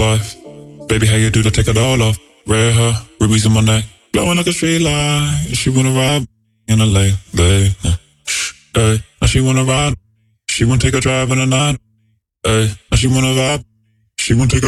wife. Baby, how you do to take it all off? Red hair, rubies in my neck, glowing like a street light. She wanna ride in a late, late. Hey, now she wanna ride. She wanna take a drive in the night. Hey, now she wanna vibe. She wanna take a